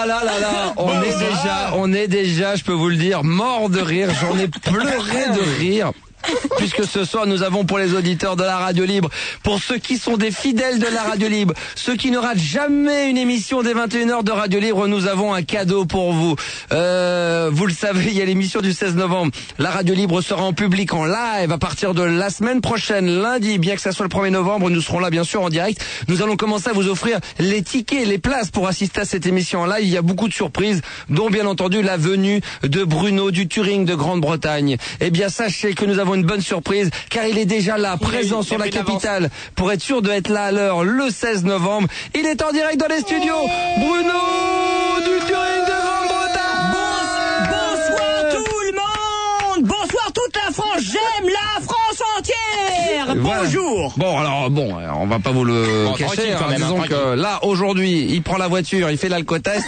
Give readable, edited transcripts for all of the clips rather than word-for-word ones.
on est déjà, je peux vous le dire, mort de rire. J'en ai pleuré de rire. Puisque ce soir nous avons pour les auditeurs de la radio libre, pour ceux qui sont des fidèles de la radio libre, ceux qui ne ratent jamais une émission des 21h de radio libre, nous avons un cadeau pour vous. Vous le savez, il y a l'émission du 16 novembre. La radio libre sera en public, en live, à partir de la semaine prochaine, lundi, bien que ça soit le 1er novembre, nous serons là bien sûr en direct. Nous allons commencer à vous offrir les tickets, les places pour assister à cette émission en live. Il y a beaucoup de surprises, dont bien entendu la venue de Bruno du Turing de Grande-Bretagne. Eh bien, sachez que nous avons une bonne surprise, car il est déjà là, présent sur la capitale, pour être sûr d'être là à l'heure le 16 novembre. Il est en direct dans les studios, Bruno du Turing de Grande-Bretagne. Bonsoir tout le monde, bonsoir toute la France, j'aime la France entière. Voilà. Bonjour. Bon, on va pas vous le cacher, quand même, disons que là, aujourd'hui, il prend la voiture, il fait l'alcotest,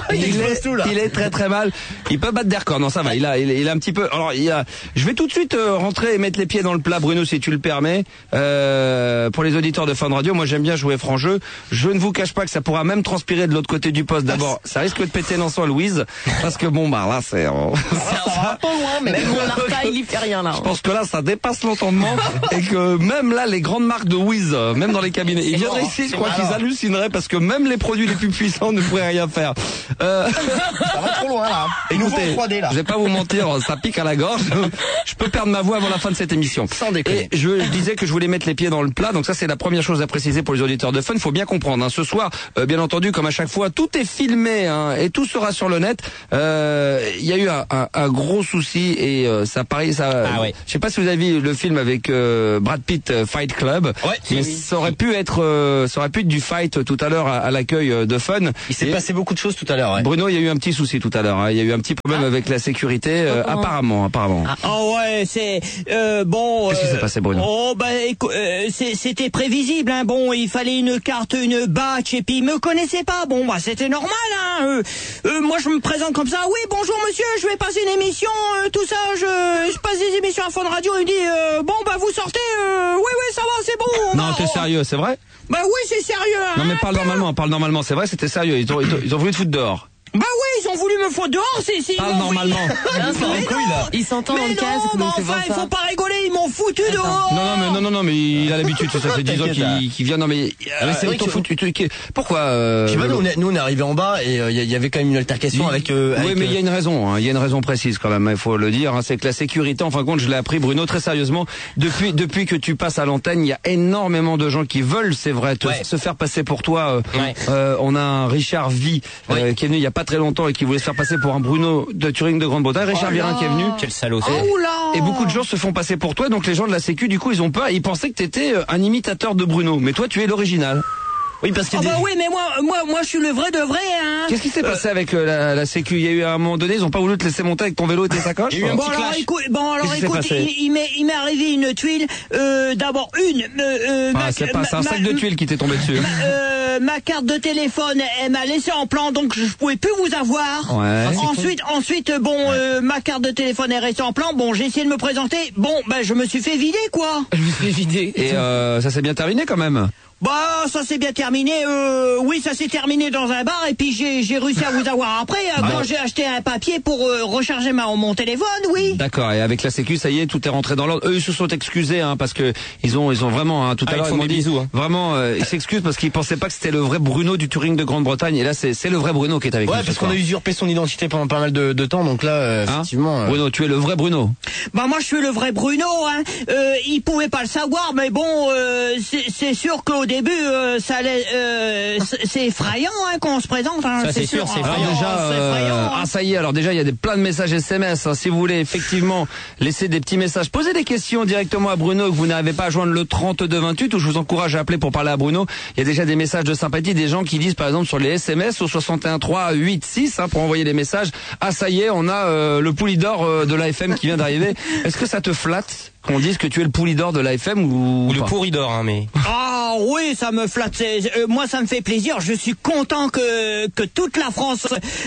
il est très très mal, il peut battre des records, non ça va, il a un petit peu, je vais tout de suite rentrer et mettre les pieds dans le plat, Bruno, si tu le permets, pour les auditeurs de Fun Radio, moi j'aime bien jouer franc jeu, je ne vous cache pas que ça pourra même transpirer de l'autre côté du poste, d'abord, ça risque de péter l'encens Louise, parce que là c'est... ça va pas loin, mais même mon arca, il y fait rien là. Je pense que là, ça dépasse l'entendement, et que même là, les grandes marques de Wiz, même dans les cabinets, ils viendraient ici, je crois qu'ils hallucineraient parce que même les produits les plus puissants ne pourraient rien faire. Ça va trop loin là. Écoutez, 3D, là. je vais pas vous mentir, ça pique à la gorge. Je peux perdre ma voix avant la fin de cette émission. Sans déconner. Et je disais que je voulais mettre les pieds dans le plat, donc ça c'est la première chose à préciser pour les auditeurs de Fun. Faut bien comprendre. Ce soir, bien entendu, comme à chaque fois, tout est filmé et tout sera sur le net. Il y a eu un gros souci et ça paraît ça. Ah ouais. Je sais pas si vous avez vu le film avec Brad Pitt, Fight Club. Ouais, mais ça aurait pu être du fight tout à l'heure à l'accueil de Fun. Il s'est passé beaucoup de choses tout à l'heure. Ouais. Bruno, il y a eu un petit souci tout à l'heure. Il y a eu un petit problème avec la sécurité, apparemment. Ouais, c'est bon. Qu'est-ce qui s'est passé, Bruno? C'était prévisible. Bon, il fallait une carte, une batch, et puis il me connaissait pas. Bon, c'était normal. Moi, je me présente comme ça. Oui, bonjour monsieur, je vais passer une émission, tout ça. Je passe des émissions à Fun Radio. Il me dit vous sortez. Oui, ça va, c'est bon. Non, t'es sérieux, c'est vrai? Oui, c'est sérieux. Non, mais parle normalement, c'est vrai, c'était sérieux. Ils ont voulu te foutre dehors. Oui, ils ont voulu me foutre dehors, c'est... Parle normalement. Il s'entend dans le casque, donc c'est pour ça. Il faut pas rigoler, ils m'ont foutu dehors. Non, mais il a l'habitude, ça fait 10 ans qu'il vient, non mais... c'est vrai ils t'ont foutu, pourquoi Je sais pas, nous on est arrivé en bas et il y avait quand même une altercation avec... Oui, mais il y a une raison, précise quand même, il faut le dire, c'est que la sécurité, en fin de compte, je l'ai appris, Bruno, très sérieusement, depuis que tu passes à l'antenne, il y a énormément de gens qui veulent, c'est vrai, se faire passer pour toi. On a un Richard V qui est venu il y a pas très longtemps et qui voulait se faire passer pour un Bruno de Turing de Grande-Bretagne. Richard Virin qui est venu. Quel salaud. Et beaucoup de gens se font passer pour toi, donc les gens de la sécu, du coup, ils ont peur, ils pensaient que t'étais un imitateur de Bruno. Mais toi, tu es l'original. Oui, parce que oui, mais moi, je suis le vrai de vrai, hein. Qu'est-ce qui s'est passé avec la sécu? Il y a eu à un moment donné, ils ont pas voulu te laisser monter avec ton vélo et tes sacoches? Il y a eu un petit clash. Écoute, il m'est arrivé une tuile, d'abord c'est un sac de tuiles qui t'est tombé dessus. Ma carte de téléphone, elle m'a laissé en plan, donc je pouvais plus vous avoir. Ouais. Ensuite, ma carte de téléphone est restée en plan. Bon, j'ai essayé de me présenter. Bon, je me suis fait vider, quoi. Je me suis fait vider. Et ça s'est bien terminé quand même. Ça s'est bien terminé. Oui, ça s'est terminé dans un bar et puis j'ai réussi à vous avoir après quand j'ai acheté un papier pour recharger mon téléphone, oui. D'accord. Et avec la sécu, ça y est, tout est rentré dans l'ordre. Eux, ils se sont excusés, parce que ils ont vraiment, tout à l'heure, ils m'ont dit, bisous, vraiment, ils s'excusent parce qu'ils pensaient pas que c'était le vrai Bruno du Turing de Grande-Bretagne. Et là, c'est le vrai Bruno qui est avec nous. Ouais, parce qu'on a usurpé son identité pendant pas mal de temps, donc là, effectivement. Bruno, tu es le vrai Bruno. Moi, je suis le vrai Bruno, ils pouvaient pas le savoir, mais bon, c'est sûr qu'au début, ça allait, c'est effrayant qu'on se présente. Ça c'est sûr, c'est effrayant. Déjà, ça y est. Alors déjà, il y a plein de messages SMS. Si vous voulez effectivement laisser des petits messages, posez des questions directement à Bruno que vous n'arrivez pas à joindre le 3228, où je vous encourage à appeler pour parler à Bruno. Il y a déjà des messages de sympathie, des gens qui disent par exemple sur les SMS au 61 3 8 6 pour envoyer des messages. Ça y est, on a le Poulidor de l'AFM qui vient d'arriver. Est-ce que ça te flatte qu'on dise que tu es le Poulidor de l'AFM ou le pas? Pourridor, mais... Oui, ça me flatte. Moi, ça me fait plaisir. Je suis content que toute la France,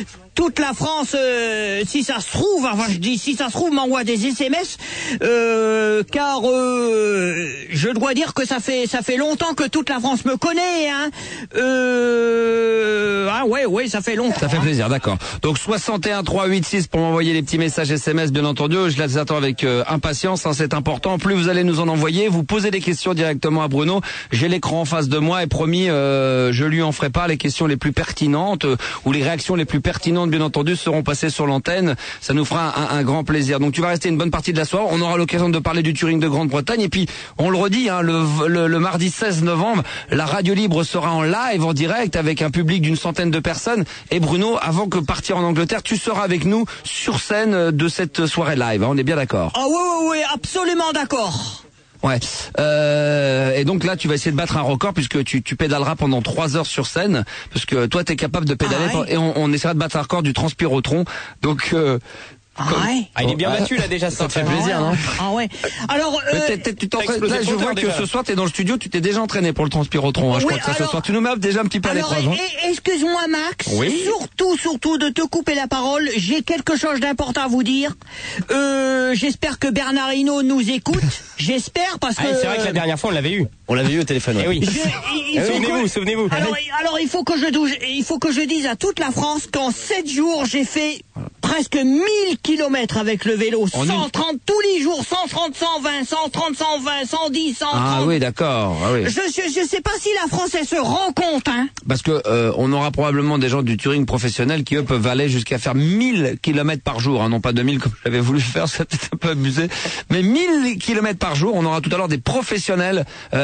si ça se trouve, si ça se trouve, m'envoie des SMS, car je dois dire que ça fait longtemps que toute la France me connaît, Ouais, ça fait longtemps. Ça fait plaisir, d'accord. Donc 61 386 pour m'envoyer les petits messages SMS, bien entendu. Je les attends avec impatience, hein, c'est important. Plus vous allez nous en envoyer, vous posez des questions directement à Bruno. J'ai l'écran en face de moi et promis, je lui en ferai pas. Les questions les plus pertinentes ou les réactions les plus pertinentes, bien entendu, seront passées sur l'antenne. Ça nous fera un grand plaisir. Donc tu vas rester une bonne partie de la soirée. On aura l'occasion de parler du Touring de Grande-Bretagne. Et puis, on le redit, hein, le mardi 16 novembre, la radio libre sera en live, en direct, avec un public d'une centaine de personnes. Et Bruno, avant que partir en Angleterre, tu seras avec nous sur scène de cette soirée live. Hein, on est bien d'accord? Ah oui, absolument d'accord. Ouais. Et donc là, tu vas essayer de battre un record puisque tu pédaleras pendant 3 heures sur scène, parce que toi, t'es capable de pédaler et on essaiera de battre un record du transpirotron. Donc il est bien battu là déjà, ça te fait plaisir, non? Ah ouais. Alors tu t'entraînes. Là, je vois que ce soir t'es dans le studio, tu t'es déjà entraîné pour le transpirotron. Hein, je crois que ça, ce soir tu nous mets déjà un petit peu à l'épreuve. Excuse-moi Max, surtout de te couper la parole. J'ai quelque chose d'important à vous dire. J'espère que Bernard Hinault nous écoute. J'espère parce que c'est vrai que la dernière fois on l'avait eu. On l'avait eu au téléphone. Oui. Souvenez-vous. Alors il faut que je dise à toute la France qu'en 7 jours j'ai fait presque 1000 kilomètres avec le vélo, 130 tous les jours, 130, 120, 130, 120, 110, 130. Ah oui, d'accord. Ah oui. Je sais pas si la France elle se rend compte, hein. Parce que on aura probablement des gens du touring professionnel qui eux peuvent aller jusqu'à faire 1000 kilomètres par jour, hein, non pas 2000 comme j'avais voulu faire, c'était un peu abusé, mais 1000 kilomètres par jour. On aura tout à l'heure des professionnels,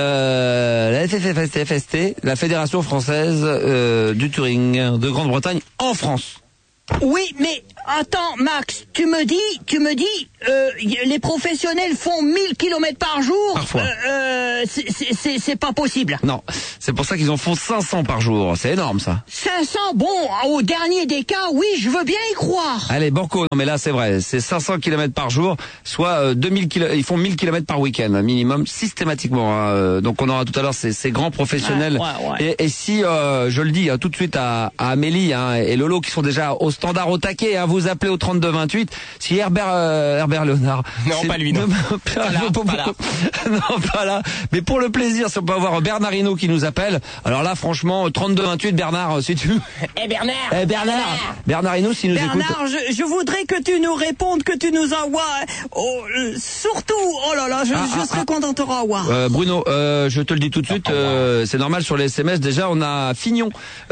la FFST, la Fédération française du touring de Grande-Bretagne en France. Oui, mais attends, Max, tu me dis, les professionnels font 1000 kilomètres par jour. Parfois. C'est pas possible. Non, c'est pour ça qu'ils en font 500 par jour. C'est énorme, ça. 500, bon, au dernier des cas, oui, je veux bien y croire. Allez, Banco, non mais là c'est vrai, c'est 500 kilomètres par jour, soit 2000 kilomètres, ils font 1000 kilomètres par week-end, minimum, systématiquement. Hein. Donc on aura tout à l'heure ces grands professionnels. Ouais. Et si, je le dis hein, tout de suite à Amélie hein, et Lolo qui sont déjà au standard au taquet, hein, vous appelez au 3228. Si Herbert Léonard. Non, pas lui, non. Non, pas là. Mais pour le plaisir, si on peut avoir Bernard Hinault qui nous appelle. Alors là, franchement, 3228, Bernard, si tu veux. Bernard Hinault, s'il nous écoute. Bernard, je voudrais que tu nous répondes, que tu nous envoies. Surtout, oh là là, je serais content de te revoir. Bruno, je te le dis tout de suite, c'est normal sur les SMS. Déjà, on a Fignon.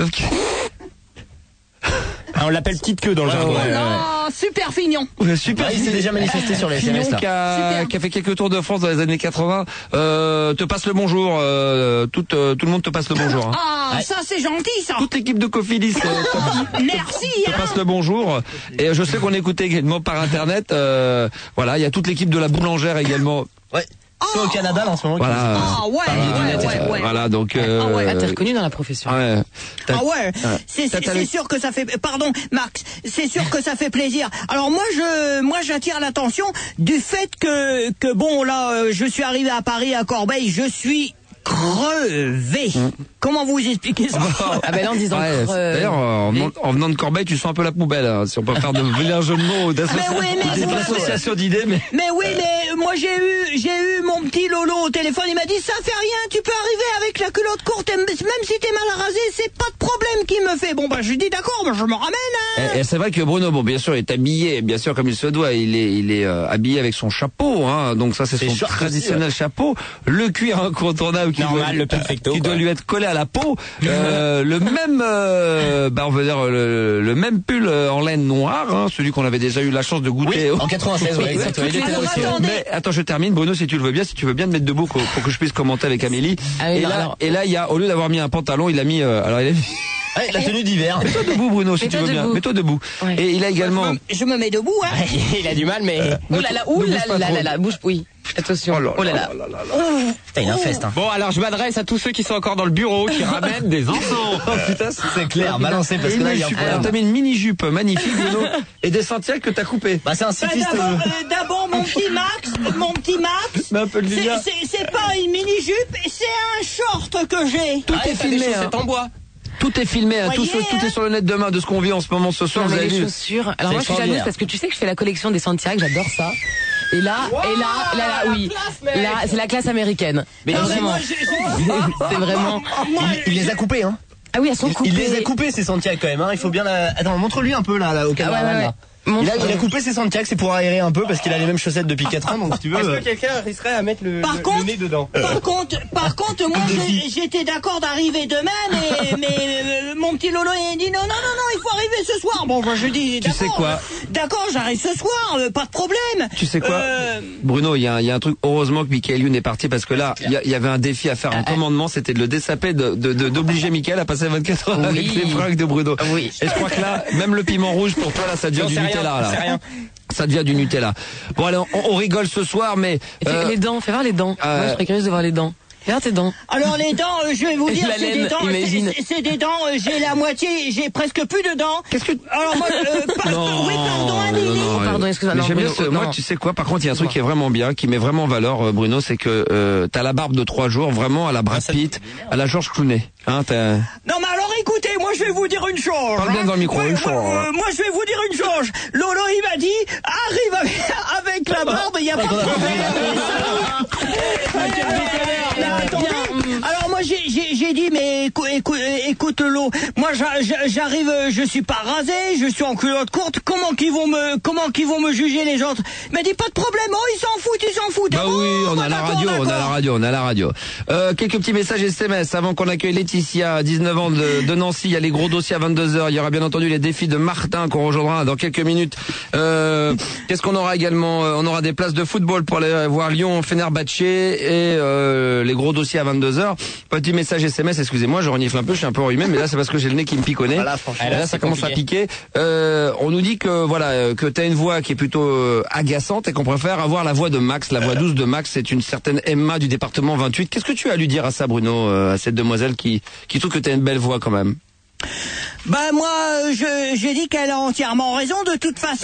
On l'appelle petite queue dans le jargon. Super Fignon. Super. Il s'est déjà manifesté sur les SMS. Fignon qui a fait quelques tours de France dans les années 80. Te passe le bonjour. Tout le monde te passe le bonjour. Hein. Ah, ça c'est gentil ça. Toute l'équipe de Cofidis. Merci. Te passe le bonjour. Et je sais qu'on écoutait également par internet. Voilà, il y a toute l'équipe de la boulangère également. Ouais. C'est au Canada en ce moment. Voilà. Ouais. Voilà, donc. t'es reconnu dans la profession. Ouais. C'est sûr que ça fait. Pardon, Max. C'est sûr que ça fait plaisir. Alors moi, j'attire l'attention du fait que bon là, je suis arrivé à Paris à Corbeil, je suis crevé. Comment vous expliquez ça? Ah ben là en disant d'ailleurs en venant de Corbeil tu sens un peu la poubelle hein, si on peut faire de vilain jeu de mots d'association d'idées mais oui mais moi j'ai eu mon petit Lolo au téléphone, il m'a dit ça fait rien, tu peux arriver avec la culotte courte même si t'es mal rasé, c'est pas de problème qu'il me fait. Bon bah je dis d'accord, je me ramène hein. Et c'est vrai que Bruno bien sûr est habillé bien sûr comme il se doit, il est habillé avec son chapeau hein, donc ça c'est son traditionnel chapeau, le cuir incontournable qui doit lui être collé à la peau, le même on veut dire le même pull en laine noire hein, celui qu'on avait déjà eu la chance de goûter en 96 exactement. Mais attends, je termine Bruno si tu le veux bien, si tu veux bien te mettre debout pour que je puisse commenter avec Amélie. Et là il y a, au lieu d'avoir mis un pantalon, il a mis la tenue d'hiver. Mets-toi debout Bruno si tu veux bien. Mets-toi debout. Ouais. Et il a également. Je me mets debout hein. Il a du mal mais. Oh là là, bouge oui. Attention. Oh là là. Putain, il infeste. Hein. Bon, alors je m'adresse à tous ceux qui sont encore dans le bureau, qui ramènent des enfants. Oh putain, c'est clair, balancez parce que là il y a un problème. Alors t'as mis une mini-jupe magnifique Bruno et des sentiers que t'as coupé. Bah c'est un cycliste. D'abord mon petit Max. Mais un peu de c'est pas une mini-jupe, c'est un short que j'ai. Tout est filmé. C'est en bois. Tout est filmé, hein, tout est sur le net demain de ce qu'on vit en ce moment ce soir. Non, vous avez les vu chaussures. Alors moi je suis jalouse parce que tu sais que je fais la collection des Santiago, j'adore ça. Et là, oui. Là, c'est la classe américaine. Mais vraiment. C'est vraiment. Il les a coupés, hein. Ah oui, elles sont coupées. Il les a coupées ces Santiago quand même. Hein. Il faut bien la. Attends, montre-lui un peu là au caméraman. ouais. Là. Il a coupé ses Santiago, c'est pour aérer un peu parce qu'il a les mêmes chaussettes depuis 4 ans, donc si tu veux. Est-ce que quelqu'un risquerait à mettre le nez dedans? Par contre, moi j'étais d'accord d'arriver demain, mais mon petit Lolo il dit non, il faut arriver ce soir. Bon, moi je dis d'accord. Tu sais quoi? D'accord, j'arrive ce soir, pas de problème. Tu sais quoi, Bruno, il y a un truc. Heureusement que Michael Youn est parti parce que là, il y avait un défi à faire, un commandement, c'était de le dessaper, d'obliger Michael à passer 24 heures avec les fringues de Bruno. Oui. Et je crois que là, même le piment rouge pour toi là, ça devient du Nutella là. Ça devient du Nutella. Bon alors, on rigole ce soir, mais les dents, fais voir les dents. Moi, je serais curieuse de voir les dents. Regarde tes dents. Alors les dents, je vais vous dire, La c'est laine, des dents, imagine. c'est des dents, j'ai la moitié, j'ai presque plus de dents. Qu'est-ce que... Alors moi, oui, pardon, Amélie. Pardon, excuse-moi. Mais Non, j'aime bien Bruno, moi, non. tu sais quoi, par contre, il y a un truc qui est vraiment bien, qui met vraiment en valeur, Bruno, c'est que t'as la barbe de 3 jours, vraiment à la Brad Pitt, à la George Clooney. Hein, t'as... Non mais alors écoutez, moi je vais vous dire une chose. Parle bien dans le micro, une chose. Moi je vais vous dire une chose. Lolo il m'a dit, arrive avec la barbe, il n'y a pas de problème. Alors moi j'ai dit mais écoute Lolo, moi j'arrive, je suis pas rasé, je suis en culotte courte, comment qu'ils vont me juger les autres? Il m'a dit pas de problème, oh ils s'en foutent. Bah oui, on a la radio. Quelques petits messages SMS avant qu'on accueille Laetitia, 19 ans de Nancy. Il y a les gros dossiers à 22h. Il y aura bien entendu les défis de Martin qu'on rejoindra dans quelques minutes. Qu'est-ce qu'on aura également? On aura des places de football pour aller voir Lyon, Fenerbahçe et les gros dossiers à 22h. Petit message SMS, excusez-moi, je renifle un peu, je suis un peu enrhumé, mais là c'est parce que j'ai le nez qui me piconne. Voilà, franchement. Là ça commence à piquer. On nous dit que voilà que t'as une voix qui est plutôt agaçante et qu'on préfère avoir la voix de Max, la voix douce de Max. C'est une certaine Emma du département 28. Qu'est-ce que tu as à lui dire à ça, Bruno, à cette demoiselle qui trouve que t'as une belle voix quand même? Ben moi, j'ai dit qu'elle a entièrement raison. De toute façon,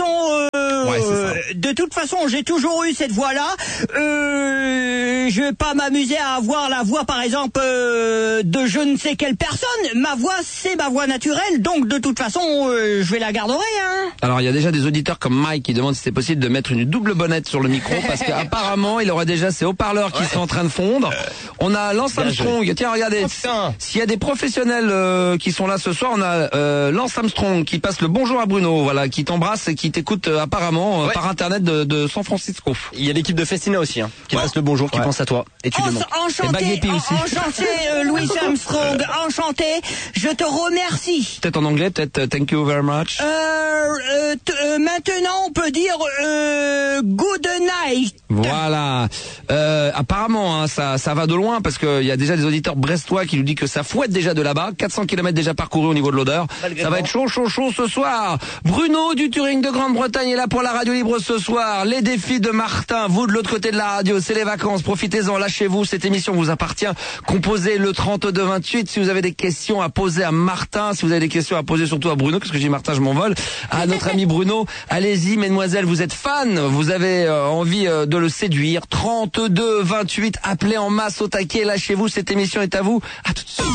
j'ai toujours eu cette voix-là. Je vais pas m'amuser à avoir la voix, par exemple, de je ne sais quelle personne. Ma voix, c'est ma voix naturelle, donc de toute façon, je vais la garder. Hein. Alors, il y a déjà des auditeurs comme Mike qui demandent si c'est possible de mettre une double bonnette sur le micro, parce qu'apparemment, il aurait déjà ses haut-parleurs qui sont en train de fondre. On a Lance Armstrong. Tiens, regardez, s'il y a des professionnels qui sont là ce soir, on a Lance Armstrong qui passe le bonjour à Bruno, voilà, qui t'embrasse et qui t'écoute apparemment par internet de San Francisco. Il y a l'équipe de Festina aussi, hein, qui passe le bonjour, qui pense à toi et tu demandes. Enchanté, Louis Armstrong, enchanté. Je te remercie. Peut-être en anglais, peut-être thank you very much. Maintenant, on peut dire good night. Voilà. Apparemment, hein, ça va de loin parce qu'il y a déjà des auditeurs brestois qui nous disent que ça fouette déjà de là-bas. 400 km déjà parcourus au niveau de l'odeur. Ça va être chaud ce soir. Bruno du Touring de Grande-Bretagne est là pour la radio libre ce soir. Les défis de Martin. Vous de l'autre côté de la radio, c'est les vacances. Profitez-en, lâchez-vous. Cette émission vous appartient. Composez le 3228. Si vous avez des questions à poser à Martin, si vous avez des questions à poser surtout à Bruno, parce que j'ai Martin, je m'envole. À notre ami Bruno, allez-y, mesdemoiselles, vous êtes fan, vous avez envie de le séduire. 3228, appelez en masse au taquet, lâchez-vous. Cette émission est à vous. À tout de suite.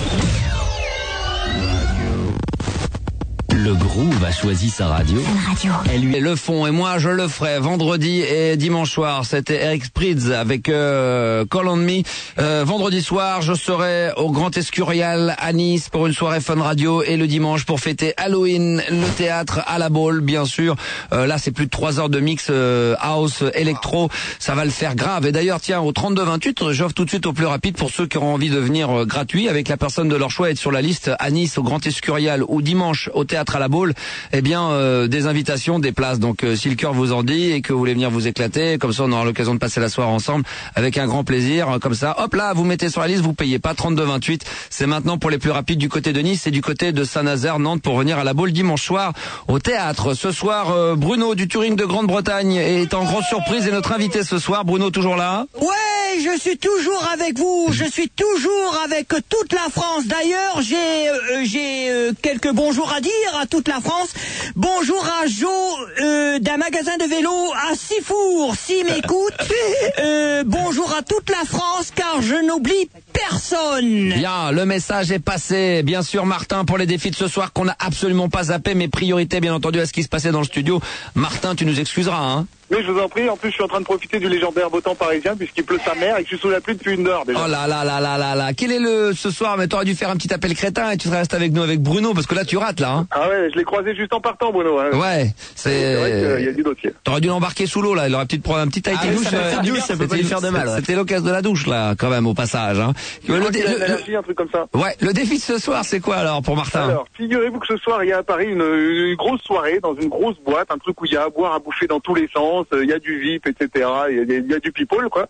Le groove a choisi sa radio. Et lui le font et moi je le ferai vendredi et dimanche soir. C'était Eric Spritz avec Call on Me. Vendredi soir, je serai au Grand Escurial à Nice pour une soirée Fun Radio et le dimanche pour fêter Halloween, le théâtre à la Baule, bien sûr. Là, c'est plus de 3 heures de mix house, électro. Ça va le faire grave. Et d'ailleurs, tiens, au 3228, j'offre tout de suite au plus rapide pour ceux qui auront envie de venir gratuit avec la personne de leur choix, être sur la liste à Nice au Grand Escurial ou dimanche au théâtre à la Baule, eh bien des invitations, des places. Donc si le cœur vous en dit et que vous voulez venir vous éclater, comme ça on aura l'occasion de passer la soirée ensemble avec un grand plaisir. Comme ça, hop là, vous mettez sur la liste, vous payez pas 32,28. C'est maintenant pour les plus rapides du côté de Nice et du côté de Saint-Nazaire, Nantes pour venir à la Baule dimanche soir au théâtre. Ce soir, Bruno du Touring de Grande-Bretagne est en grande surprise et notre invité ce soir. Bruno, toujours là? Ouais, je suis toujours avec vous. Je suis toujours avec toute la France. D'ailleurs, j'ai quelques bonjours à dire à toute la France. Bonjour à Jo d'un magasin de vélo à Sifour, s'il m'écoute. Bonjour à toute la France, car je n'oublie personne. Bien, le message est passé. Bien sûr, Martin, pour les défis de ce soir qu'on n'a absolument pas zappé, mais priorité, bien entendu, à ce qui se passait dans le studio. Martin, tu nous excuseras, hein. Oui, je vous en prie. En plus, je suis en train de profiter du légendaire beau temps parisien puisqu'il pleut sa mère et que je suis sous la pluie depuis une heure déjà. Oh là là là là là là. Quel est ce soir? Mais t'aurais dû faire un petit appel crétin et tu serais resté avec nous avec Bruno parce que là tu rates là. Hein. Ah ouais, je l'ai croisé juste en partant, Bruno. Hein. Ouais, c'est vrai qu'il y a du dossier. T'aurais dû l'embarquer sous l'eau là. Il aurait peut-être pris un petit taille douche. Ça peut pas lui faire de mal. C'était l'occasion de la douche là, quand même au passage. Hein. Un truc comme ça. Ouais, le défi de ce soir, c'est quoi alors pour Martin? Alors, figurez-vous que ce soir, il y a à Paris une grosse soirée dans une grosse boîte, un truc où il y a à boire, à bouffer dans tous les sens, il y a du VIP, etc. Il y a du people, quoi.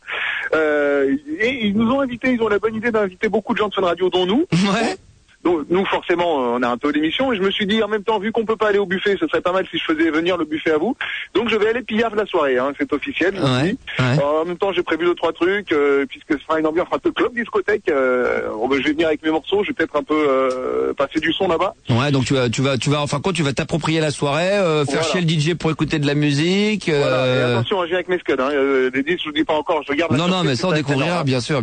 Et ils nous ont invités, ils ont la bonne idée d'inviter beaucoup de gens de Fun Radio, dont nous. Ouais. Donc, nous, forcément, on a un peu l'émission, et je me suis dit, en même temps, vu qu'on peut pas aller au buffet, ce serait pas mal si je faisais venir le buffet à vous. Donc, je vais aller pillard la soirée, hein, c'est officiel. Ouais. En même temps, j'ai prévu 2-3 trucs, puisque ce sera une ambiance un peu club discothèque. Je vais venir avec mes morceaux, je vais peut-être un peu passer du son là-bas. Ouais, donc tu vas, enfin quoi, tu vas t'approprier la soirée, faire chier le DJ pour écouter de la musique. Voilà. Et attention, je viens avec mes scuds, hein. Les disques, je vous dis pas encore, je regarde. Non, mais ça on découvrira, bien sûr.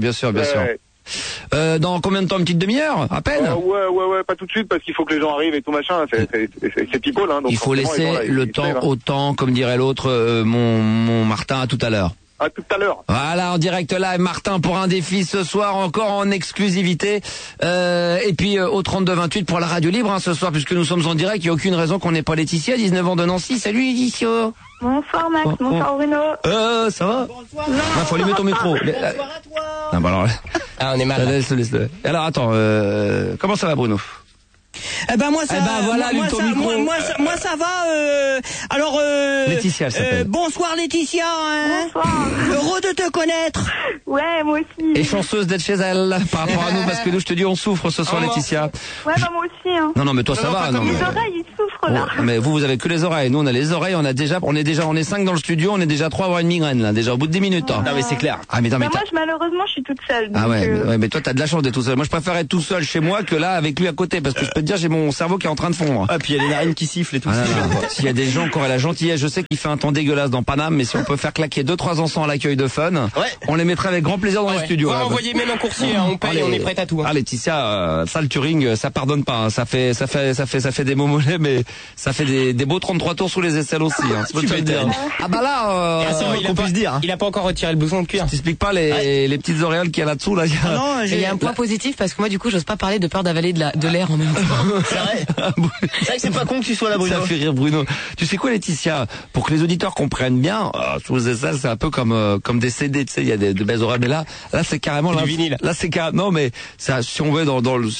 Dans combien de temps? Une petite demi-heure, à peine? Ouais, pas tout de suite parce qu'il faut que les gens arrivent et tout machin. C'est people, hein. Donc il faut laisser le temps au temps, comme dirait l'autre, mon Martin, à tout à l'heure. À tout à l'heure. Voilà, en direct live, Martin pour un défi ce soir, encore en exclusivité. Et puis au 32-28 pour la radio libre, hein, ce soir, puisque nous sommes en direct. Il n'y a aucune raison qu'on n'ait pas Laetitia, 19 ans de Nancy. Salut Laetitia. Bonsoir Max, bonsoir Bruno. Ça va? Bonsoir. Non, faut allumer ton micro. Bonsoir à toi. Ah, bah alors, on est mal. Laisse. Alors attends, comment ça va Bruno? Eh ben moi ça, voilà, moi ça va. Alors Laetitia, elle s'appelle. Bonsoir Laetitia. Hein. Bonsoir. Heureux de te connaître. Ouais, moi aussi. Et chanceuse d'être chez elle par rapport à nous, parce que nous, je te dis, on souffre ce soir, Laetitia. Ouais, bah moi aussi. Hein. Non, mais toi ça va. Non, les oreilles, ils souffrent là. Mais vous avez que les oreilles. Nous, on a les oreilles. On est 5 dans le studio. On est déjà 3 à avoir une migraine là, déjà au bout de 10 minutes. Hein. Non mais c'est clair. Ah mais non, mais moi, malheureusement, je suis toute seule. Ah donc, ouais, mais toi t'as de la chance d'être tout seul. Moi je préfère être tout seul chez moi que là avec lui à côté, parce que je peux te dire j'ai mon cerveau qui est en train de fondre. Ah puis il y a les narines qui sifflent et tout. S'il y a des gens qui auraient la gentillesse, je sais qu'il fait un temps dégueulasse dans Paname, mais si on peut faire claquer 2-3 encens à l'accueil de Fun, on les mettrait avec grand plaisir dans les studios. On va envoyer même un coursier, hein, on paye, on est prêt à tout. Hein. Ah Laetitia, ça le Turing, ça pardonne pas. Hein. Ça fait des mots mollets, mais ça fait des beaux 33 tours sous les aisselles aussi. Hein. Tu peux dire. Ah bah là, il a pas encore retiré le blouson de cuir. T'expliques pas les petites auréoles qu'il y a là-dessous là. Il y a un point positif parce que moi du coup j'ose pas parler de peur d'avaler de l'air en même temps. C'est vrai. C'est vrai que c'est pas con que tu sois là, Bruno. Ça fait rire Bruno. Tu sais quoi Laetitia, pour que les auditeurs comprennent bien, sous les aisselles c'est un peu comme des CD, tu sais, il y a de belles oreilles, mais là c'est carrément du vinyle. Là c'est non mais ça, si on veut dans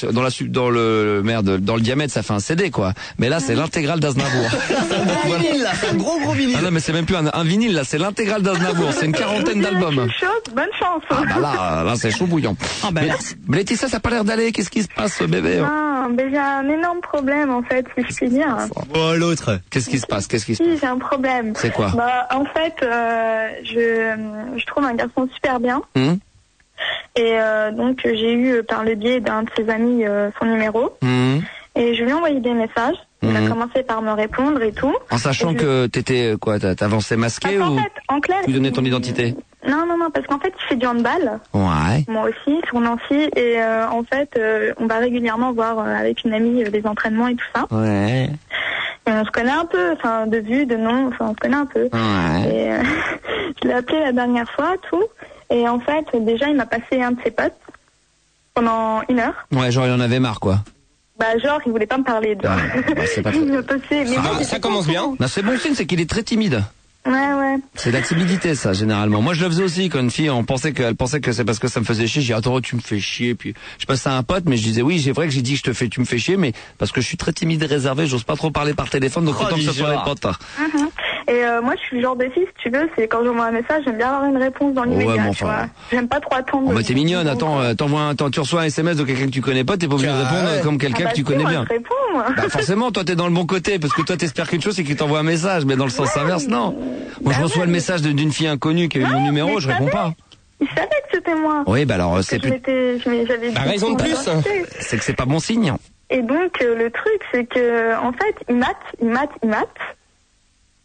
le diamètre ça fait un CD quoi. Mais là c'est l'intégrale d'Aznavour. Vinyle là, c'est un gros vinyle. Ah non mais c'est même plus un vinyle là, c'est l'intégrale d'Aznavour, c'est une quarantaine d'albums. Bonne chance. Ah bah là c'est chaud bouillant. Ah ben mais Laetitia ça a pas l'air d'aller, qu'est-ce qui se passe bébé? Non, mais j'ai un énorme problème en fait, si je puis dire. Oh l'autre. Qu'est-ce qui se passe? Si, j'ai un problème. C'est quoi? Bah en fait, je trouve un garçon super bien. Et donc j'ai eu par le biais d'un de ses amis son numéro. Et je lui ai envoyé des messages. Il a commencé par me répondre et tout. En sachant que t'étais quoi, t'avançais masqué ou en clair, tu donnais ton identité? Non, parce qu'en fait il fait du handball. Ouais. Moi aussi, sur Nancy. Et en fait, on va régulièrement voir avec une amie les entraînements et tout ça. Ouais. Et on se connaît un peu, enfin de vue, de nom, enfin on se connaît un peu. Ouais. Et je l'ai appelé la dernière fois, tout. Et en fait, déjà il m'a passé un de ses potes pendant 1 heure. Ouais, genre il en avait marre quoi. Bah genre il voulait pas me parler. Bah, c'est pas il m'a passé. Mais moi, ça commence bien. Non, c'est bon signe, c'est qu'il est très timide. Ouais. C'est la timidité, ça, généralement. Moi, je le faisais aussi quand une fille, elle pensait que c'est parce que ça me faisait chier. J'ai dit, attends, tu me fais chier. Puis, je passais à un pote, mais je disais, oui, c'est vrai que j'ai dit, tu me fais chier, mais parce que je suis très timide et réservé, j'ose pas trop parler par téléphone, donc autant que ce soit les potes. Et moi, je suis le genre de fille, si tu veux, c'est quand j'envoie un message, j'aime bien avoir une réponse dans l'immédiat, bon, tu vois. J'aime pas trop attendre. Oh, mais t'es mignonne, attends, tu reçois un SMS de quelqu'un que tu connais pas, t'es pas obligé de répondre comme quelqu'un que tu connais bien. Je réponds, moi. Bah forcément, toi t'es dans le bon côté, parce que toi t'espères qu'une chose, c'est qu'il t'envoie un message, mais dans le sens inverse, non. Moi je reçois le message d'une fille inconnue qui a eu mon numéro, je réponds pas. Il savait que c'était moi. Oui, bah alors c'est plus. J'avais raison de plus. C'est que c'est pas bon signe. Et donc le truc, c'est que en fait, il mate.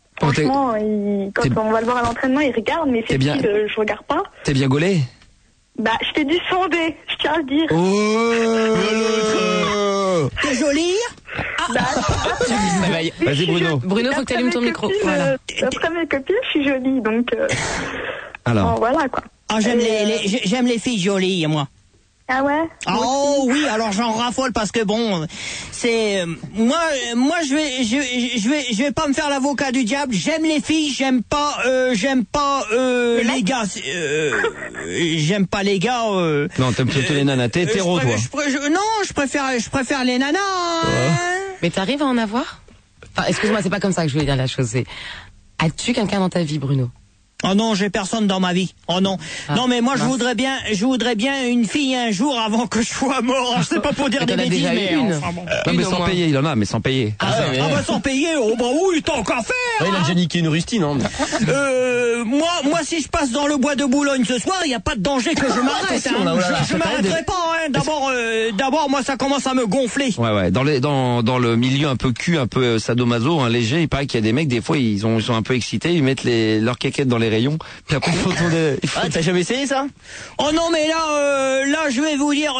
Franchement, quand on va le voir à l'entraînement, il regarde, mais c'est je regarde pas. T'es bien gaulé? Bah, je t'ai dû sonder, je tiens à le dire. T'es jolie? Vas-y Bruno. Bruno, faut que tu allumes ton micro. Voilà. D'après mes copines, je suis jolie, donc... Alors. Bon, voilà, quoi. Ah, j'aime les filles jolies, moi. Ah ouais? Oh oui, alors j'en raffole parce que bon, c'est moi je vais pas me faire l'avocat du diable. J'aime les filles, j'aime pas les gars. J'aime pas les gars. Non, t'aimes plutôt les nanas. T'es hétéro, toi. Je préfère les nanas. Hein. Mais t'arrives à en avoir? Enfin, excuse-moi, c'est pas comme ça que je voulais dire la chose. As-tu quelqu'un dans ta vie, Bruno? Oh non, j'ai personne dans ma vie. Oh non. Non, mais moi, je voudrais bien une fille un jour avant que je sois mort. Je sais pas pour dire des bêtises, mais enfin, bon. Non, mais sans payer, il en a, mais sans payer. Bah, sans payer, oh bah oui, t'as encore faire. Ouais, il a déjà niqué une rustine, hein. Moi, si je passe dans le bois de Boulogne ce soir, il y a pas de danger que je m'arrête. Je m'arrêterai pas, hein. D'abord, moi, ça commence à me gonfler. Ouais. Dans le milieu un peu cul, un peu sadomaso, léger, il paraît qu'il y a des mecs, des fois, ils sont un peu excités, ils mettent leurs quéquettes dans les rayons, puis après, il faut tourner. T'as jamais essayé ça? Oh non, mais là, je vais vous dire,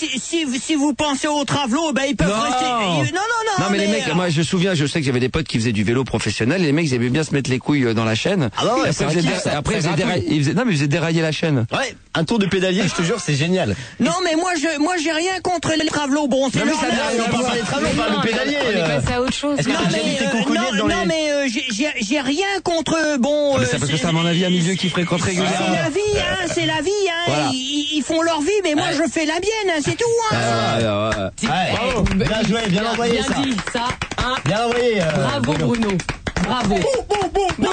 si vous pensez aux travelots, ils peuvent rester. Non, mais les mecs, moi, je sais que j'avais des potes qui faisaient du vélo professionnel, et les mecs, ils aimaient bien se mettre les couilles dans la chaîne. Ah non, après, ils faisaient dérailler la chaîne. Ouais, un tour de pédalier, je te jure, c'est génial. Non, mais moi, j'ai rien contre les travelots. Bon, c'est leur on parle pas des travelots, on parle du pédalier. On est passé à autre chose. Non, mais j'ai rien contre, bon. Mais c'est parce que c'est à mon avis un milieu qui fréquente régulièrement. C'est la vie, hein. Voilà. Ils font leur vie, mais moi, je fais la mienne, c'est tout, hein. Bien joué, bien envoyé ça. Bien dit, ça, hein. Bien envoyé. Bravo, Bruno. Bravo. Bon,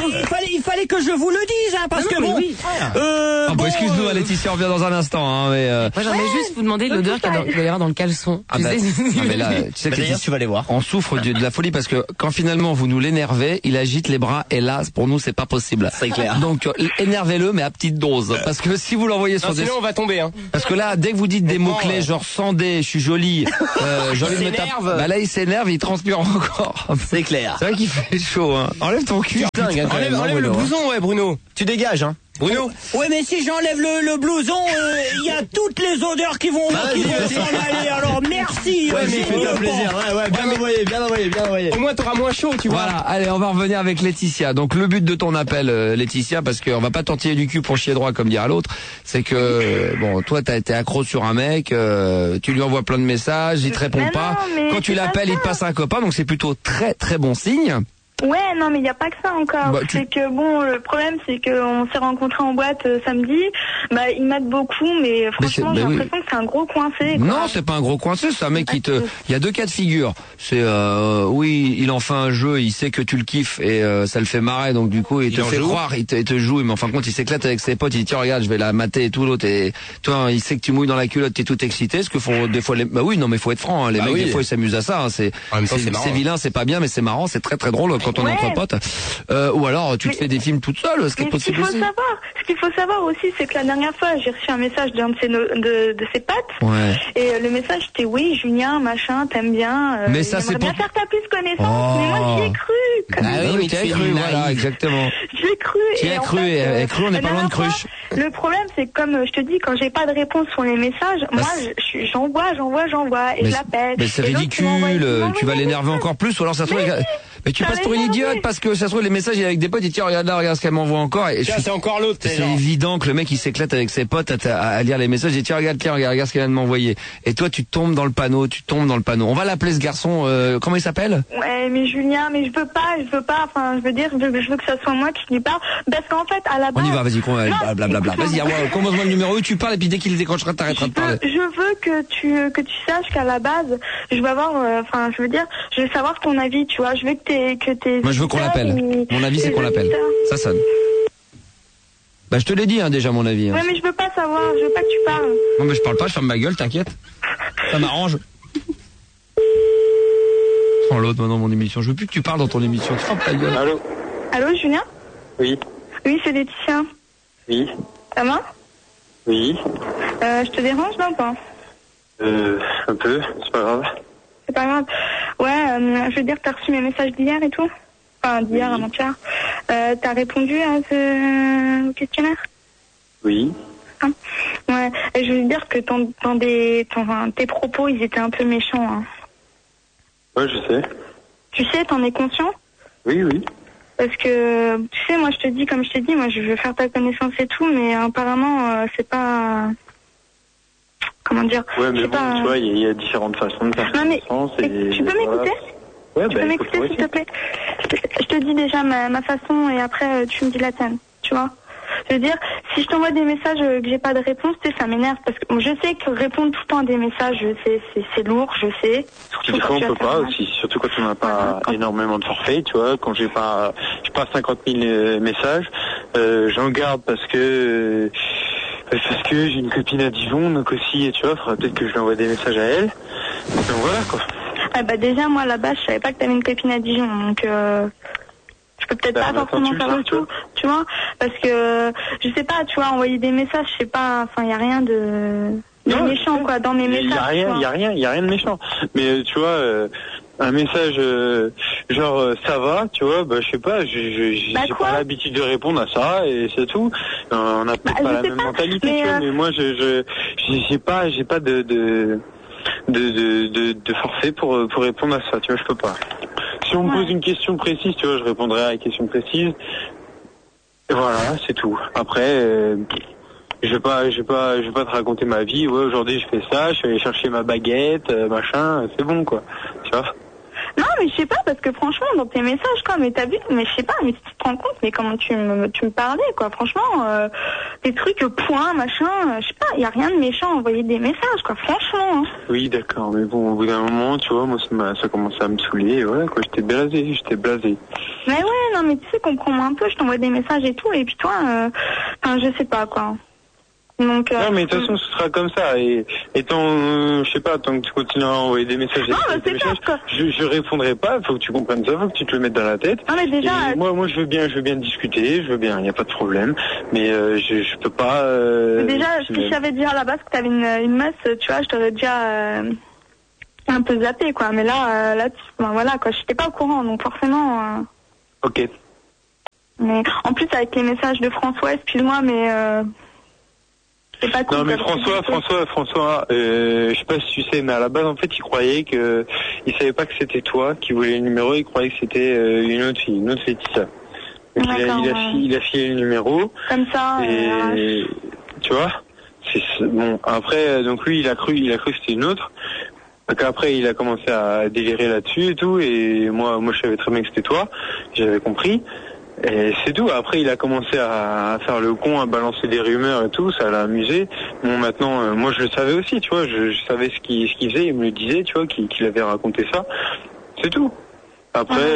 il fallait que je vous le dise, hein, parce que bon. Oui. Excuse-nous, Laetitia, on revient dans un instant, hein, mais. Moi, j'aimerais juste vous demander l'odeur qu'il va y avoir dans le caleçon. Mais là, tu sais que d'ailleurs, tu vas les voir. On souffre de la folie parce que quand finalement vous nous l'énervez, il agite les bras et là, pour nous, c'est pas possible. C'est clair. Donc, énervez-le, mais à petite dose. Parce que si vous l'envoyez sur sinon on va tomber, hein. Parce que là, dès que vous dites des mots-clés, genre sandé, je suis jolie, j'ai envie de me taper. Bah là, il s'énerve, il transpire encore. C'est clair. C'est vrai qu'il fait chaud, hein. Enlève ton cul. Enlève le blouson, ouais, Bruno. Tu dégages, hein. Bruno. Ouais, mais si j'enlève le blouson, il y a toutes les odeurs qui vont s'en aller. Alors merci. Ouais, mais fais-toi plaisir. Ouais, bien envoyé. Au moins t'auras moins chaud, tu vois. Voilà, allez, on va revenir avec Laetitia. Donc le but de ton appel, Laetitia, parce qu'on va pas t'entirer du cul pour chier droit comme dira l'autre, c'est que bon, toi t'as été accro sur un mec, tu lui envoies plein de messages, il te répond pas. Quand tu l'appelles, il te passe un copain, donc c'est plutôt très très bon signe. Ouais, non, mais il n'y a pas que ça encore. C'est que bon, le problème, c'est qu'on s'est rencontrés en boîte samedi. Il m'aide beaucoup, mais franchement, j'ai l'impression que c'est un gros coincé. Quoi. Non, c'est pas un gros coincé, c'est un mec il y a deux cas de figure. C'est oui, il en fait un jeu, il sait que tu le kiffes et ça le fait marrer, donc du coup il te fait croire, il te joue, mais en fin de compte il s'éclate avec ses potes, il dit tiens regarde, je vais la mater et tout, l'autre et toi il sait que tu mouilles dans la culotte, t'es tout excité, ce que font des fois les mais faut être franc, hein, les mecs des fois ils s'amusent à ça, c'est vilain, c'est pas bien, mais c'est marrant, c'est très très drôle quand on est entre potes. Ou alors tu te fais des films toute seule, ce qui est possible aussi. Ce qu'il faut savoir aussi, c'est que la dernière fois j'ai reçu un message d'un de ses potes. Ouais. Et le message c'était oui Julien machin t'aimes bien. Mais ça c'est bien faire ta plus connaissance. Mais moi j'y ai cru. Oui, tu as cru, voilà, exactement. J'ai cru. Tu as cru et cru, on n'est pas loin de cruche. Le problème c'est que comme je te dis, quand j'ai pas de réponse sur les messages, moi j'envoie et je l'appelle. Mais c'est ridicule, tu vas l'énerver encore plus, ou alors ça se trouve. Mais tu passes pour une idiote parce que ça se trouve les messages il est avec des potes, il dit tiens regarde ce qu'elle m'envoie encore. Et c'est encore l'autre. C'est évident que le mec il s'éclate avec ses potes à lire les messages, il dit tiens regarde ce qu'elle vient de m'envoyer. Et toi tu tombes dans le panneau. On va l'appeler ce garçon, comment il s'appelle? Ouais mais Julien, mais je veux pas, enfin je veux dire, je veux que ça soit moi qui lui parle. Parce qu'en fait à la base... On y va, vas-y, blablabla. Vas-y, commence-moi le numéro, tu parles et puis dès qu'il décrochera t'arrêteras de parler. Je veux que tu saches qu'à la base, je veux savoir ton avis, tu vois, je veux que t'es moi je veux qu'on l'appelle. Mon avis c'est qu'on l'appelle. Ça sonne. Je te l'ai dit déjà mon avis. Ouais mais je veux pas savoir, je veux pas que tu parles. Non mais je parle pas, je ferme ma gueule, t'inquiète. Ça m'arrange. Prends l'autre maintenant mon émission. Je veux plus que tu parles dans ton émission. Tu fermes ta gueule. Allô Julien? Oui. Oui c'est Laetitia. Oui. Ça va? Oui. Je te dérange non pas? Un peu, c'est pas grave. C'est pas grave. Ouais, je veux dire, t'as reçu mes messages d'hier et tout? Enfin, d'hier, avant-hier. T'as répondu à ce questionnaire? Oui. Ouais, et je veux dire que tes propos, ils étaient un peu méchants. Hein. Ouais, je sais. Tu sais, t'en es conscient? Oui, oui. Parce que, tu sais, moi, comme je t'ai dit, moi, je veux faire ta connaissance et tout, mais apparemment, c'est pas... Comment dire? Ouais, mais bon, tu vois, il y a différentes façons de faire connaissance. Tu peux m'écouter? Ouais, tu peux m'écouter, s'il te plaît? Je te dis déjà ma façon et après, tu me dis la tienne, tu vois? Je veux dire, si je t'envoie des messages que j'ai pas de réponse, tu sais, ça m'énerve parce que je sais que répondre tout le temps à des messages, c'est lourd, je sais. Des fois, on peut pas aussi, surtout quand on n'a pas énormément de forfaits, tu vois, quand j'ai pas 50 000 messages, j'en garde parce que j'ai une copine à Dijon, donc aussi, tu vois, faudra peut-être que je lui envoie des messages à elle. Donc voilà, quoi. Ah bah déjà, moi, là-bas, je savais pas que t'avais une copine à Dijon, donc je peux peut-être pas forcément faire le tout, tu vois, parce que, je sais pas, tu vois, envoyer des messages, je sais pas, enfin, y a rien de méchant, quoi, dans mes messages. Y a rien de méchant. Mais, tu vois, un message genre ça va, tu vois, bah je sais pas, j'ai pas l'habitude de répondre à ça et c'est tout. On a peut-être pas la même mentalité, tu vois, mais moi j'ai pas de forfait pour répondre à ça, tu vois, je peux pas. Si on me pose une question précise, tu vois, je répondrai à la question précise. Et voilà, c'est tout. Après je vais pas te raconter ma vie. Ouais, aujourd'hui je fais ça, je suis allé chercher ma baguette, machin, c'est bon quoi. Tu vois. Non, mais je sais pas, parce que franchement, dans tes messages, quoi, mais t'as vu, mais je sais pas, mais tu te rends compte, mais comment tu me parlais, quoi, franchement, des trucs, point, machin, je sais pas, y a rien de méchant à envoyer des messages, quoi, franchement. Hein. Oui, d'accord, mais bon, au bout d'un moment, tu vois, moi, ça commençait à me saouler, et voilà, quoi, j'étais blasé. Mais ouais, non, mais tu sais, comprends-moi un peu, je t'envoie des messages et tout, et puis toi, je sais pas, quoi. Donc, non, mais de toute façon, ce sera comme ça. Et tant, je sais pas, tant que tu continueras à envoyer des messages, je répondrai pas. Faut que tu comprennes ça, faut que tu te le mettes dans la tête. Non, mais déjà, moi, je veux bien discuter, il y a pas de problème. Mais je peux pas. Déjà, si je savais déjà à la base que t'avais une meuf, tu vois, je t'aurais déjà un peu zappé, quoi. Mais là, voilà, quoi, j'étais pas au courant, donc forcément. Ok. Mais en plus, avec les messages de François, excuse-moi, mais. C'est pas cool, non mais François, je sais pas si tu sais, mais à la base en fait il croyait que il savait pas que c'était toi qui voulais le numéro, il croyait que c'était une autre fille, Laetitia. Donc il a filé le numéro. Comme ça. Et tu vois, bon après donc lui il a cru que c'était une autre. Donc après il a commencé à délirer là-dessus et tout, et moi je savais très bien que c'était toi, j'avais compris. Et c'est tout. Après, il a commencé à faire le con, à balancer des rumeurs et tout. Ça l'a amusé. Bon, maintenant, moi, je le savais aussi, tu vois. Je savais ce qu'il faisait. Il me le disait, tu vois, qu'il avait raconté ça. C'est tout. Après,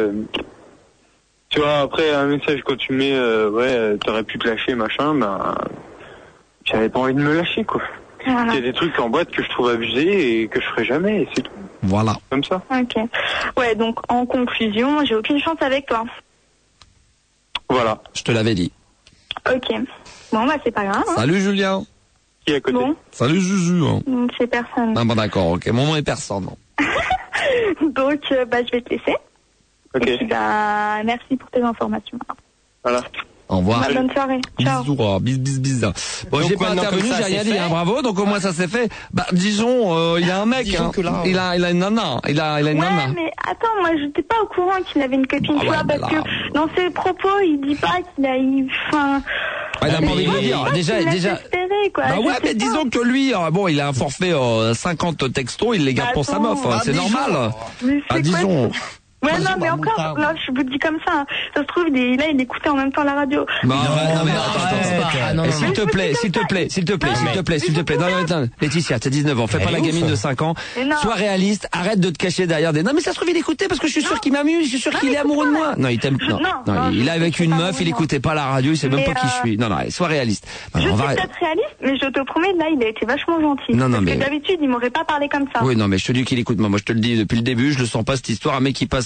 tu vois, après un message quand tu mets, t'aurais pu te lâcher, machin. Ben, j'avais pas envie de me lâcher, quoi. Voilà. Il y a des trucs en boîte que je trouve abusés et que je ferai jamais. Et c'est tout. Voilà. Comme ça. Ok. Ouais. Donc, en conclusion, j'ai aucune chance avec toi. Voilà. Je te l'avais dit. Ok. Bon, bah, c'est pas grave. Hein. Salut, Julien. Qui est à côté? Bon. Salut, Juju. Hein. C'est personne. Ah, bon, d'accord, ok. Mon nom est personne. Donc, je vais te laisser. Ok. Et puis, merci pour tes informations. Voilà. Au revoir. Bonne soirée. Ciao. Bis. Bon, j'ai pas intervenu, j'ai rien dit, hein, bravo. Donc au moins ça s'est fait. Bah disons, il a un mec, hein. Il a une nana, il a une nana. Mais attends, moi j'étais pas au courant qu'il avait une copine, tu vois, parce que dans ses propos, il dit pas qu'il a eu, enfin. Il a pas envie de le dire. Déjà. Espéré, quoi. Bah ouais, mais disons que lui, bon, il a un forfait 50 textos, il les garde pour sa meuf, c'est normal. Disons. Ouais, non, mais encore, là, je vous dis comme ça. Hein. Ça se trouve, il écoutait en même temps la radio. Non, mais attends. S'il te plaît. Non, Laetitia, t'as 19 ans. Fais pas la gamine de 5 ans. Sois réaliste. Arrête de te cacher derrière des. Non, mais ça se trouve, il écoutait parce que je suis sûr qu'il m'amuse. Je suis sûr qu'il est amoureux de moi. Non, il t'aime. Non, il est avec une meuf, il écoutait pas la radio, il sait même pas qui je suis. Non, sois réaliste. Je suis peut-être réaliste, mais je te promets, là, il a été vachement gentil. Non, mais. Parce que d'habitude, il m'aurait pas parlé comme ça. Oui, non, mais je te dis qu'il écoute. Moi, je te le dis depuis le début, je le sens pas cette histoire. Un mec qui passe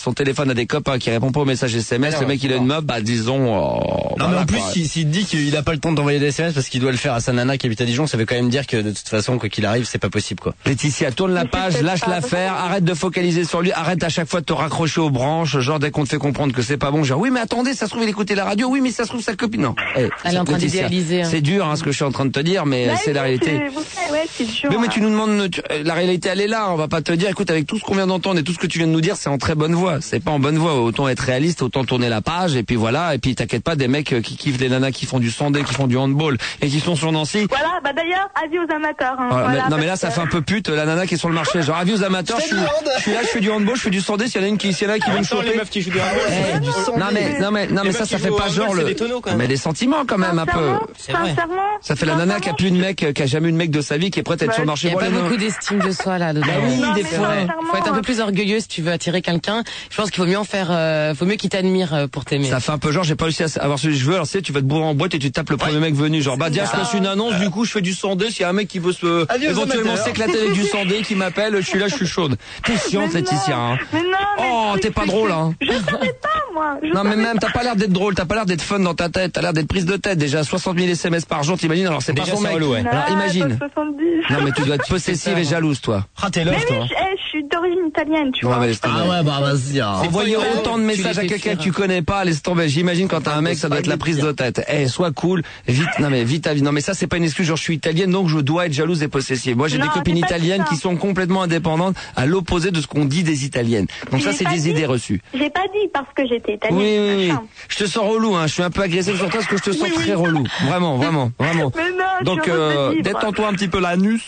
son téléphone à des copains qui répondent pas aux messages SMS, non, le mec il a une meuf, bah disons... non voilà, mais en plus, quoi. s'il dit qu'il a pas le temps d'envoyer des SMS parce qu'il doit le faire à sa nana qui habite à Dijon, ça veut quand même dire que de toute façon, quoi qu'il arrive, c'est pas possible, quoi. Laetitia, tourne la Mais c'est page, peut-être lâche pas l'affaire, arrête de focaliser sur lui, arrête à chaque fois de te raccrocher aux branches, genre dès qu'on te fait comprendre que c'est pas bon, genre oui mais attendez, ça se trouve il écoutait la radio, oui mais ça se trouve sa copine, non. Elle est en train Laetitia, d'idéaliser. Hein. C'est dur ce que je suis en train de te dire, mais c'est la réalité. C'est dur. Mais tu nous demandes, la réalité elle est là, on va pas te dire, écoute avec tout ce qu'on vient d'entendre et tout ce que tu viens de nous dire, c'est en très bonne voie, c'est pas en bonne voie, autant être réaliste, autant tourner la page et puis voilà, et puis t'inquiète pas des mecs qui kiffent les nanas qui font du sandé, qui font du handball et qui sont sur Nancy. Voilà, bah d'ailleurs, avis aux amateurs. Hein, Voilà, voilà, non mais là ça fait un peu pute la nana qui est sur le marché, genre avis aux amateurs, je suis là, je fais du handball, je fais du sandé, s'il y en a une qui veut me choper. Les meufs qui jouent du handball. Non mais ça fait pas genre le, mais des sentiments quand même un peu. Sincèrement. Ça fait la nana qui a plus de mec, qui a jamais eu de mec de sa vie, qui est prête à être sur le marché. Il n'y a pas beaucoup d'estime de soi là dedans. oui, Non, des mais fois. sincèrement, Faut être un peu plus orgueilleux si tu veux attirer quelqu'un. Je pense qu'il vaut mieux en faire, faut mieux qu'il t'admire pour t'aimer. Ça fait un peu genre j'ai pas réussi à avoir ce que je veux, alors tu vas te bourrer en boîte et tu tapes le premier mec venu, genre bah tiens je passe une annonce, du coup je fais du sandé, s'il y a un mec qui veut éventuellement s'éclater avec du sandé qui m'appelle, je suis là, je suis chaude. T'es chiante Laetitia hein. Mais non, mais Oh t'es pas drôle hein. Je savais pas moi. Non mais même t'as pas l'air d'être drôle, t'as pas l'air d'être fun dans ta tête, t'as l'air d'être prise de tête, déjà 60 000 SMS par jour, t'imagines, alors c'est pas Déjà, son c'est mec. relou, ouais. Alors imagine. 70. Non mais tu dois être possessive et jalouse toi. Ah t'es Mais love, oui, toi. je suis d'origine italienne, tu Ouais, vois. mais laisse tomber. bah vas-y. Envoyer autant de messages les à fais quelqu'un fuir. que tu connais pas, laisse tomber. J'imagine quand t'as un mec, ça doit être la prise de tête. Sois cool, vite, non mais vite ta vie. Non mais ça c'est pas une excuse, genre je suis italienne donc je dois être jalouse et possessive. Moi j'ai Non, des copines j'ai pas dit italiennes ça. qui sont complètement indépendantes, à l'opposé de ce qu'on dit des italiennes. Donc ça J'ai c'est pas des dit. idées reçues. J'ai pas dit parce que j'étais italienne. Oui. machin. Je te sens relou, hein. Je suis un peu agressif sur toi parce que je te sens très relou. Vraiment. Mais non, Donc je suis heureuse de vivre. détends-toi un petit peu l'anus.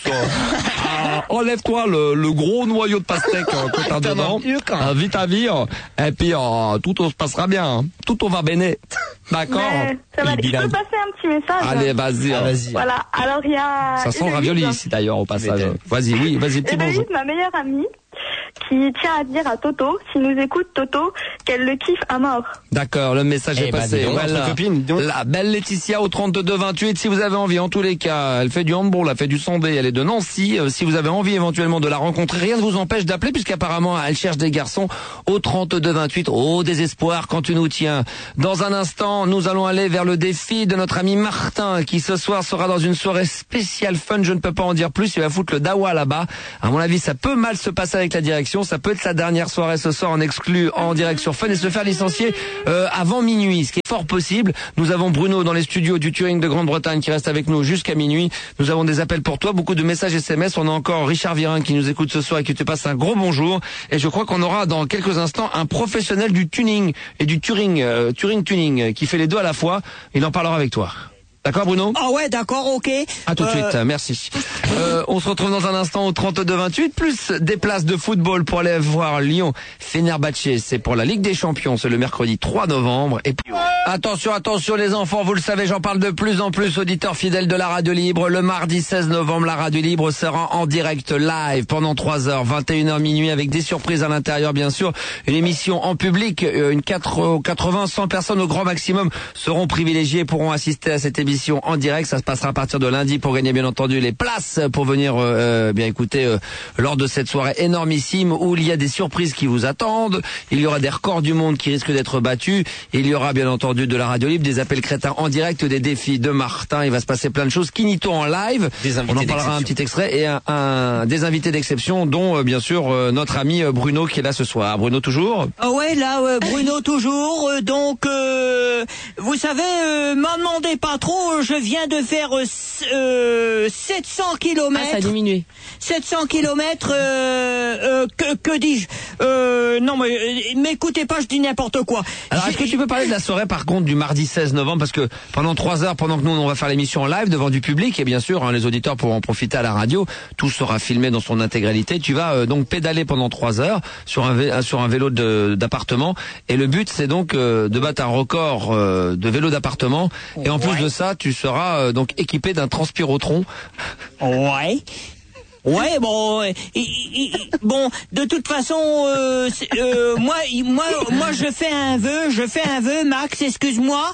Enlève-toi le gros noyau de pastèque que t'as dedans. Vite à vire. Et puis tout se passera bien. Hein. Tout va bene. D'accord. Mais ça va aller. Je peux passer un petit message. Allez, vas-y. Voilà. Alors il y a. Ça sent le ravioli ici d'ailleurs au passage. Vas-y, petit bonjour. Héloïse, ma meilleure amie, qui tient à dire à Toto, s'il nous écoute Toto, qu'elle le kiffe à mort. D'accord, le message est passé. dis donc, Voilà. notre copine, dis donc. La belle Laetitia au 32-28, si vous avez envie, en tous les cas, elle fait du handball, elle fait du sandé, elle est de Nancy. Si vous avez envie éventuellement de la rencontrer, rien ne vous empêche d'appeler puisqu'apparemment elle cherche des garçons au 32-28. Au désespoir quand tu nous tiens. Dans un instant, nous allons aller vers le défi de notre ami Martin qui ce soir sera dans une soirée spéciale fun. Je ne peux pas en dire plus, il va foutre le dawa là-bas. À mon avis, ça peut mal se passer avec la direction. Ça peut être sa dernière soirée ce soir en exclu en direct sur Fun et se faire licencier avant minuit, ce qui est fort possible. Nous avons Bruno dans les studios du Turing de Grande-Bretagne qui reste avec nous jusqu'à minuit. Nous avons des appels pour toi, beaucoup de messages SMS. On a encore Richard Virin qui nous écoute ce soir et qui te passe un gros bonjour. Et je crois qu'on aura dans quelques instants un professionnel du tuning et du Turing qui fait les deux à la fois. Il en parlera avec toi. D'accord Bruno? Ah ouais, d'accord, ok. À tout de suite, merci. On se retrouve dans un instant au 32-28, plus des places de football pour aller voir Lyon. Fenerbahçe, c'est pour la Ligue des Champions, c'est le mercredi 3 novembre. Et puis, attention les enfants, vous le savez, j'en parle de plus en plus, auditeurs fidèles de la Radio Libre. Le mardi 16 novembre, la Radio Libre sera en direct live pendant 3 heures, 21h minuit, avec des surprises à l'intérieur, bien sûr. Une émission en public, 80-100 personnes au grand maximum seront privilégiées, pourront assister à cette émission en direct. Ça se passera à partir de lundi pour gagner bien entendu les places pour venir bien écouter lors de cette soirée énormissime où il y a des surprises qui vous attendent. Il y aura des records du monde qui risquent d'être battus. Il y aura bien entendu de la radio libre, des appels crétins en direct, des défis de Martin. Il va se passer plein de choses. Kinito en live. On en parlera un petit extrait et des invités d'exception dont bien sûr notre ami Bruno qui est là ce soir. Bruno toujours. Ah ouais, là, Bruno toujours. Donc, vous savez, m'en demandez pas trop. Je viens de faire 700 kilomètres. Ah, ça a diminué. 700 kilomètres. Que dis-je Non, mais m'écoutez pas, je dis n'importe quoi. Alors, est-ce que tu peux parler de la soirée, par contre, du mardi 16 novembre, parce que pendant 3 heures, pendant que nous, on va faire l'émission en live devant du public, et bien sûr, les auditeurs pourront en profiter à la radio, tout sera filmé dans son intégralité. Tu vas donc pédaler pendant 3 heures sur un vélo d'appartement, et le but, c'est donc de battre un record de vélo d'appartement, et en plus de ça, tu seras donc équipé d'un transpirotron. Ouais. Ouais, bon, bon, de toute façon, moi, je fais un vœu, Max, excuse-moi.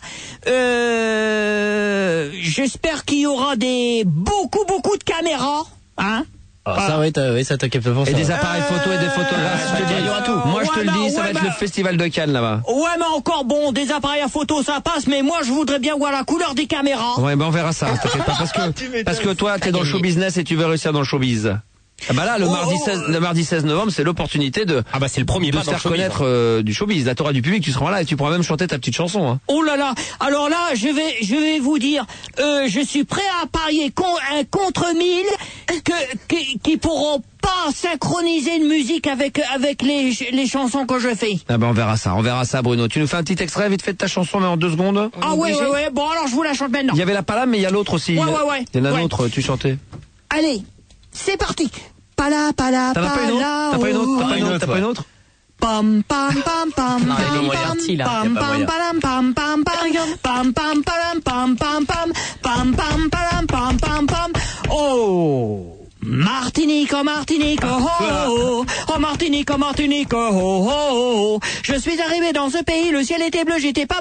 J'espère qu'il y aura beaucoup de caméras, hein. Ça, oui, ça t'inquiète pas pour ça. Et des appareils photo et des photographes, je te dis, il y aura tout. Moi, je te le dis, ça va être le festival de Cannes, là-bas. Ouais, mais encore bon, des appareils à photo, ça passe, mais moi, je voudrais bien voir la couleur des caméras. Ouais, ben, on verra ça, t'inquiète pas, parce que toi, t'es dans le show business et tu veux réussir dans le showbiz. Ah bah là, le mardi 16 novembre, c'est l'opportunité de c'est le premier pas de se faire connaître du showbiz. Là, t'auras du public, tu seras là et tu pourras même chanter ta petite chanson. Hein. Oh là là. Alors là, je vais vous dire, je suis prêt à parier contre 1000 qui pourront pas synchroniser une musique avec les chansons que je fais. Ah bah on verra ça, Bruno. Tu nous fais un petit extrait vite fait de ta chanson, mais en 2 secondes. Ah ouais. Bon alors je vous la chante maintenant. Il y avait la Palame, mais il y a l'autre aussi. Ouais. Il y en a un autre, tu chantais. Allez, c'est parti. Pala. T'as pas une autre? Pam pam pam pam. Non, il est comme Moriarty, là. Pam pam pam pam pam pam pam pam pam pam pam pam. Oh. Martinique, oh Martinique, oh Martinique, oh Martinique, oh. Je suis arrivé dans ce pays, le ciel était bleu, j'étais pas